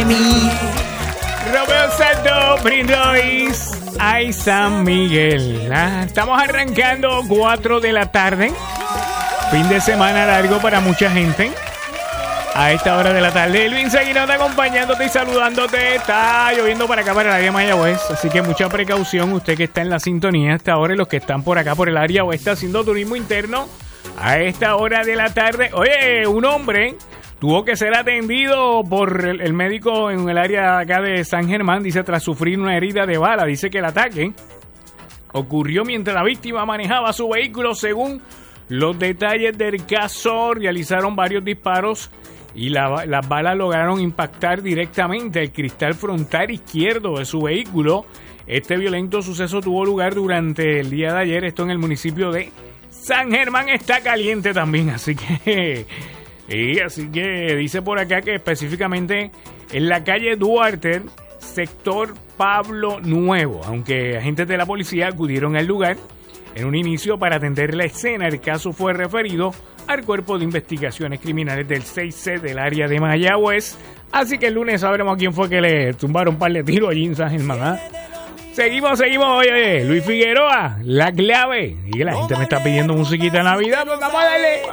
mí. Romeo Santos, Prince ay San Miguel. Estamos arrancando 4 de la tarde. Fin de semana largo para mucha gente. A esta hora de la tarde, Elvin Seguinota acompañándote y saludándote. Está lloviendo para acá, para el área de Mayagüez, así que mucha precaución. Usted que está en la sintonía a esta hora y los que están por acá, por el área oeste, haciendo turismo interno a esta hora de la tarde. Oye, un hombre tuvo que ser atendido por el médico en el área acá de San Germán, dice, tras sufrir una herida de bala. Dice que el ataque ocurrió mientras la víctima manejaba su vehículo. Según los detalles del caso, realizaron varios disparos y las balas lograron impactar directamente el cristal frontal izquierdo de su vehículo. Este violento suceso tuvo lugar durante el día de ayer, esto en el municipio de San Germán. Está caliente también, así que dice por acá que específicamente en la calle Duarte, sector Pablo Nuevo, aunque agentes de la policía acudieron al lugar en un inicio para atender la escena. El caso fue referido al Cuerpo de Investigaciones Criminales del 6C del área de Mayagüez. Así que el lunes sabremos quién fue que le tumbaron un par de tiros allí en San Germán. Seguimos. Oye, Luis Figueroa, La Clave. Y la gente me está pidiendo musiquita de Navidad, pues vamos a darle.